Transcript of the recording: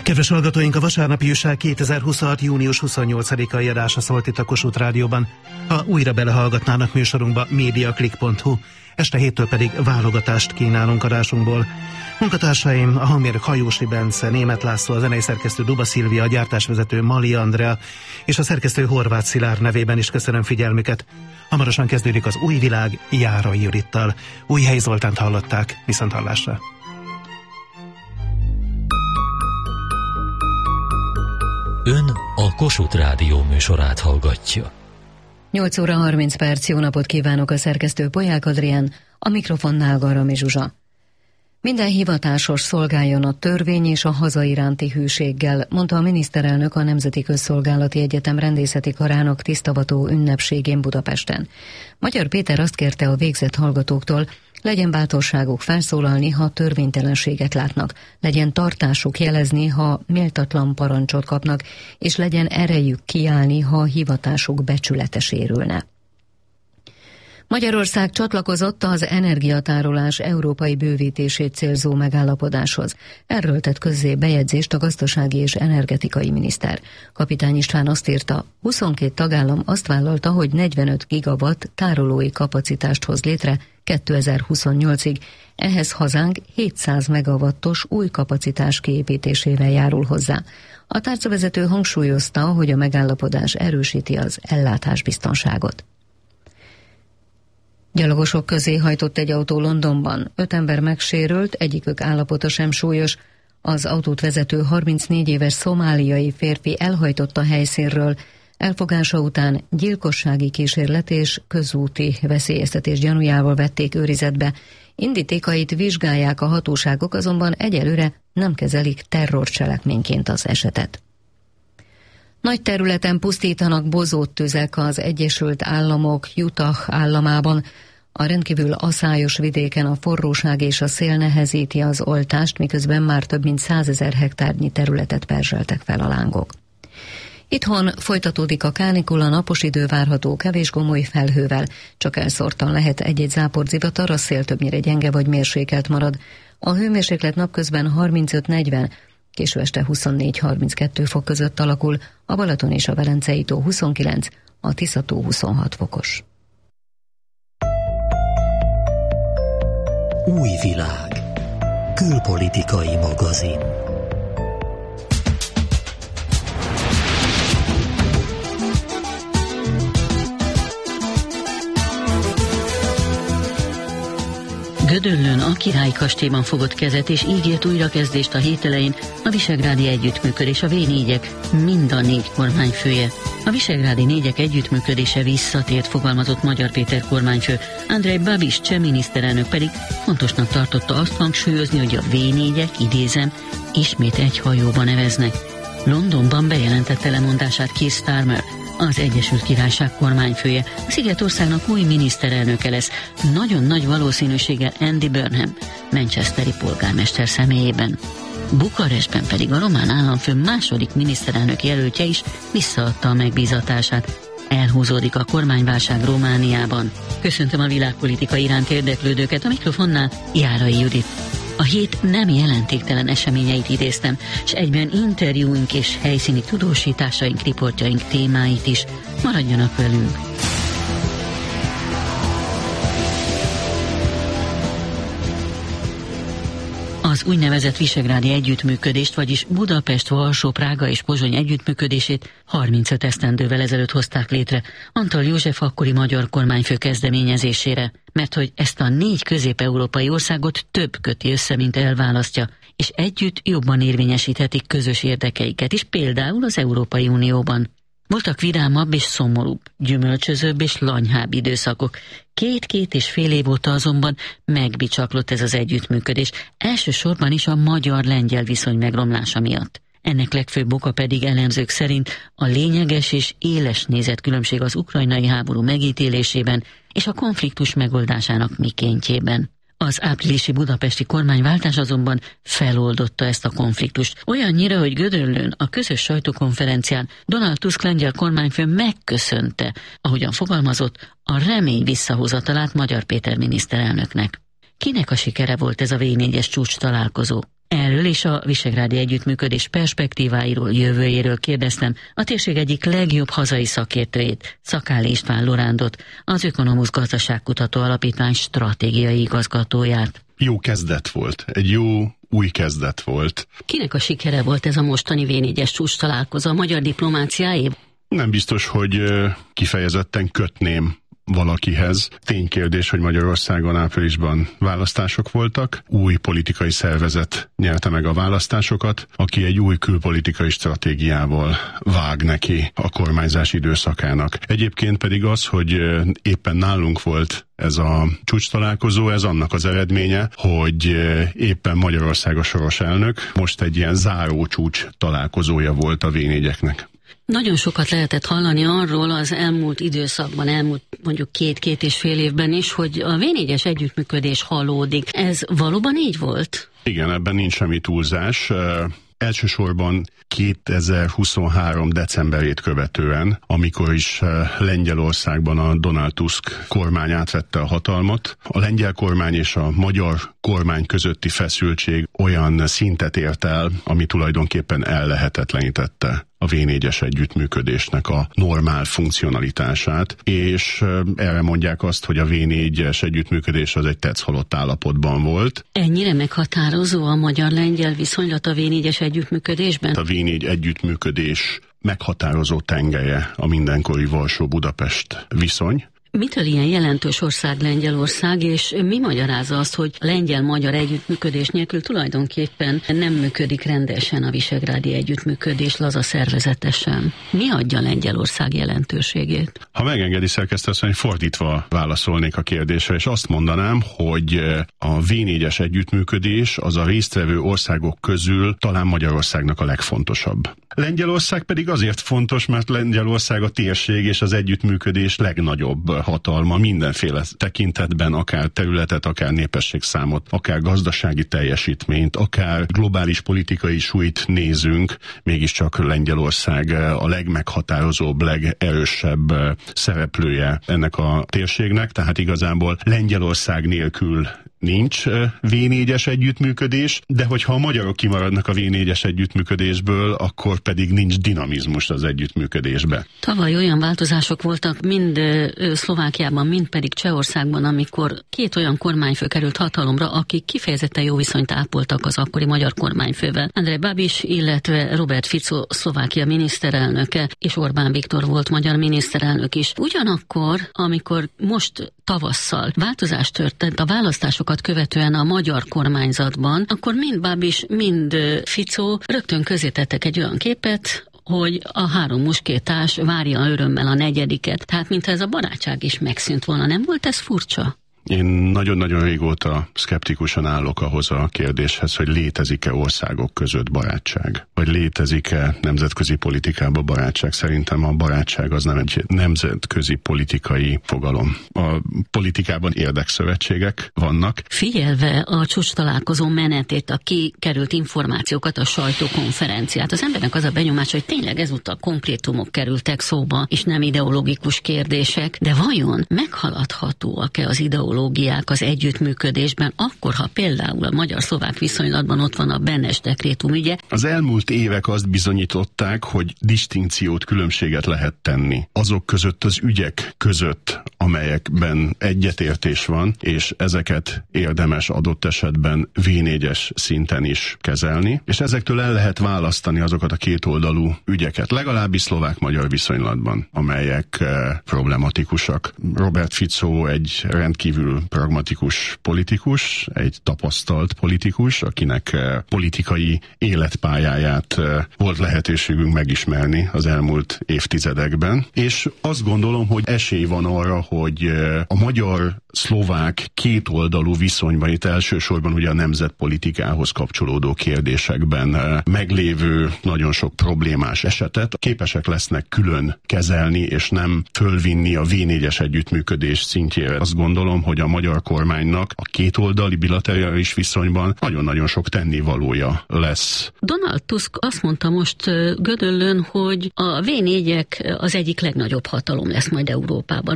Kedves hallgatóink, a vasárnapi újság 2026. június 28-ai adása szólt itt a Kossuth Rádióban. Ha újra belehallgatnának műsorunkba, mediaclick.hu, este 7-től pedig válogatást kínálunk adásunkból. Munkatársaim a hangmérnök Hajósi Bence, Németh László, a zenei szerkesztő Duba Szilvia, a gyártásvezető Mali Andrea és a szerkesztő Horváth Szilárd nevében is köszönöm figyelmüket. Hamarosan kezdődik az Új világ Járai Judittal. Újhely Zoltánt hallották, viszonthallásra. Ön a Kossuth Rádió műsorát hallgatja. 8 óra 30 perc, jó napot kívánok, a szerkesztő Polyák Adrián, a mikrofonnál Garami Zsuzsa. Minden hivatásos szolgáljon a törvény és a haza iránti hűséggel, mondta a miniszterelnök a Nemzeti Közszolgálati Egyetem rendészeti karának tisztavató ünnepségén Budapesten. Magyar Péter azt kérte a végzett hallgatóktól, legyen bátorságuk felszólalni, ha törvénytelenséget látnak, legyen tartásuk jelezni, ha méltatlan parancsot kapnak, és legyen erejük kiállni, ha a hivatásuk becsülete sérülne. Magyarország csatlakozott az energiatárolás európai bővítését célzó megállapodáshoz. Erről tett közzé bejegyzést a gazdasági és energetikai miniszter. Kapitány István azt írta, 22 tagállam azt vállalta, hogy 45 gigawatt tárolói kapacitást hoz létre 2028-ig. Ehhez hazánk 700 megawattos új kapacitás kiépítésével járul hozzá. A tárcavezető hangsúlyozta, hogy a megállapodás erősíti az ellátásbiztonságot. Gyalogosok közé hajtott egy autó Londonban. 5 ember megsérült, egyikük állapota sem súlyos. Az autót vezető 34 éves szomáliai férfi elhajtott a helyszínről. Elfogása után gyilkossági kísérlet és közúti veszélyeztetés gyanújával vették őrizetbe. Indítékait vizsgálják a hatóságok, azonban egyelőre nem kezelik terrorcselekményként az esetet. Nagy területen pusztítanak bozóttüzek az Egyesült Államok Utah államában. A rendkívül aszályos vidéken a forróság és a szél nehezíti az oltást, miközben már több mint 100 000 hektárnyi területet perzseltek fel a lángok. Itthon folytatódik a kánikula, napos idő várható kevés gomoly felhővel, csak elszórtan lehet egy-egy záporzivatar, a szél többnyire gyenge vagy mérsékelt marad. A hőmérséklet napközben 35-40, késő este 24-32 fok között alakul, a Balaton és a Velencei tó 29, a Tisza tó 26 fokos. Új világ. Külpolitikai magazin. Gödöllőn a királyi kastélyban fogott kezet és ígért újrakezdést a hét elején a visegrádi együttműködés, a V4-ek, mind a 4 kormányfője. A visegrádi 4-ek együttműködése visszatért, fogalmazott Magyar Péter kormányfő. Andrej Babiš cseh miniszterelnök pedig fontosnak tartotta azt hangsúlyozni, hogy a V4-ek, idézem, ismét egy hajóba neveznek. Londonban bejelentette lemondását Keir Starmer, az Egyesült Királyság kormányfője. A Szigetországnak új miniszterelnöke lesz, nagyon nagy valószínűséggel Andy Burnham, manchesteri polgármester személyében. Bukarestben pedig a román államfő második miniszterelnök jelöltje is visszaadta a megbízatását. Elhúzódik a kormányválság Romániában. Köszöntöm a világpolitika iránt érdeklődőket, a mikrofonnál Járai Judit. A hét nem jelentéktelen eseményeit idéztem, és egyben interjúink és helyszíni tudósításaink, riportjaink témáit is. Maradjanak velünk! Az úgynevezett visegrádi együttműködést, vagyis Budapest, Varsó, Prága és Pozsony együttműködését 35 esztendővel ezelőtt hozták létre Antall József akkori magyar kormányfő kezdeményezésére, mert hogy ezt a 4 közép-európai országot több köti össze, mint elválasztja, és együtt jobban érvényesíthetik közös érdekeiket is, például az Európai Unióban. Voltak vidámabb és szomorúbb, gyümölcsözőbb és lanyhább időszakok. 2 és fél év óta azonban megbicsaklott ez az együttműködés, elsősorban is a magyar-lengyel viszony megromlása miatt. Ennek legfőbb oka pedig elemzők szerint a lényeges és éles nézetkülönbség az ukrajnai háború megítélésében és a konfliktus megoldásának mikéntjében. Az áprilisi budapesti kormányváltás azonban feloldotta ezt a konfliktust. Olyannyira, hogy Gödöllőn a közös sajtókonferencián Donald Tusk lengyel kormányfő megköszönte, ahogyan fogalmazott, a remény visszahozatalát Magyar Péter miniszterelnöknek. Kinek a sikere volt ez a V4-es csúcs találkozó? Erről és a visegrádi együttműködés perspektíváiról, jövőjéről kérdeztem a térség egyik legjobb hazai szakértőjét, Szakály István Lorándot, az Ökonomusz Gazdaságkutató Alapítvány stratégiai igazgatóját. Jó kezdet volt, egy jó új kezdet volt. Kinek a sikere volt ez a mostani V4-es csúcs találkozó, a magyar diplomáciáé? Nem biztos, hogy kifejezetten kötném valakihez. Ténykérdés, hogy Magyarországon áprilisban választások voltak. Új politikai szervezet nyerte meg a választásokat, aki egy új külpolitikai stratégiával vág neki a kormányzás időszakának. Egyébként pedig az, hogy éppen nálunk volt ez a csúcstalálkozó, ez annak az eredménye, hogy éppen Magyarország a soros elnök, most egy ilyen záró csúcs találkozója volt a V4-eknek. Nagyon sokat lehetett hallani arról az elmúlt időszakban, elmúlt mondjuk 2-2,5 évben is, hogy a V4-es együttműködés halódik. Ez valóban így volt? Igen, ebben nincs semmi túlzás. Elsősorban 2023. decemberét követően, amikor is Lengyelországban a Donald Tusk kormány átvette a hatalmat, a lengyel kormány és a magyar kormány közötti feszültség olyan szintet ért el, ami tulajdonképpen ellehetetlenítette a V4-es együttműködésnek a normál funkcionalitását, és erre mondják azt, hogy a V4-es együttműködés az egy tetszhalott állapotban volt. Ennyire meghatározó a magyar-lengyel viszonylat a V4-es együttműködésben? A V4 együttműködés meghatározó tengelye a mindenkori Varsó-Budapest viszony. Mitől ilyen jelentős ország Lengyelország, és mi magyarázza azt, hogy lengyel-magyar együttműködés nélkül tulajdonképpen nem működik rendesen a visegrádi együttműködés, laza szervezetesen? Mi adja Lengyelország jelentőségét? Ha megengedi, szerkesztő asszony, fordítva válaszolnék a kérdésre, és azt mondanám, hogy a V4-es együttműködés az a résztvevő országok közül talán Magyarországnak a legfontosabb. Lengyelország pedig azért fontos, mert Lengyelország a térség és az együttműködés legnagyobb hatalma mindenféle tekintetben, akár területet, akár népességszámot, akár gazdasági teljesítményt, akár globális politikai súlyt nézünk, mégiscsak Lengyelország a legmeghatározóbb, legerősebb szereplője ennek a térségnek, tehát igazából Lengyelország nélkül nincs V4-es együttműködés, de hogyha a magyarok kimaradnak a V4-es együttműködésből, akkor pedig nincs dinamizmus az együttműködésbe. Tavaly olyan változások voltak mind Szlovákiában, mind pedig Csehországban, amikor két olyan kormányfő került hatalomra, akik kifejezetten jó viszonyt ápoltak az akkori magyar kormányfővel. Andrej Babiš, illetve Robert Fico, Szlovákia miniszterelnöke, és Orbán Viktor volt magyar miniszterelnök is. Ugyanakkor, amikor most tavasszal változás történt a választásokat követően a magyar kormányzatban, akkor mind Babiš, mind Fico rögtön közzétettek egy olyan képet, hogy a három muskétás várja örömmel a negyediket. Tehát mintha ez a barátság is megszűnt volna. Nem volt ez furcsa? Én nagyon-nagyon régóta szkeptikusan állok ahhoz a kérdéshez, hogy létezik-e országok között barátság, vagy létezik-e nemzetközi politikában barátság. Szerintem a barátság az nem egy nemzetközi politikai fogalom. A politikában érdekszövetségek vannak. Figyelve a csúcs találkozó menetét, a kikerült információkat, a sajtókonferenciát, az embernek az a benyomás, hogy tényleg ezúttal konkrétumok kerültek szóba, és nem ideológikus kérdések, de vajon meghaladhatóak-e az ideológiák az együttműködésben, akkor, ha például a magyar-szlovák viszonylatban ott van a Benes dekrétum ügye? Az elmúlt évek azt bizonyították, hogy distinkciót, különbséget lehet tenni azok között, az ügyek között, amelyekben egyetértés van, és ezeket érdemes adott esetben V4-es szinten is kezelni, és ezektől el lehet választani azokat a kétoldalú ügyeket, legalábbis szlovák-magyar viszonylatban, amelyek problematikusak. Robert Fico egy rendkívül pragmatikus politikus, egy tapasztalt politikus, akinek politikai életpályáját volt lehetőségünk megismerni az elmúlt évtizedekben, és azt gondolom, hogy esély van arra, hogy a magyar-szlovák kétoldalú viszonyban, itt elsősorban ugye a nemzetpolitikához kapcsolódó kérdésekben meglévő nagyon sok problémás esetet képesek lesznek külön kezelni, és nem fölvinni a V4-es együttműködés szintjére. Azt gondolom, hogy a magyar kormánynak a kétoldali bilaterális viszonyban nagyon-nagyon sok tennivalója lesz. Donald Tusk azt mondta most Gödöllőn, hogy a V4-ek az egyik legnagyobb hatalom lesz majd Európában.